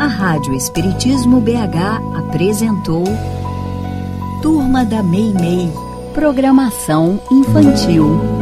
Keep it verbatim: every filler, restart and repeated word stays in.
a Rádio Espiritismo B H apresentou Turma da Meimei, programação infantil.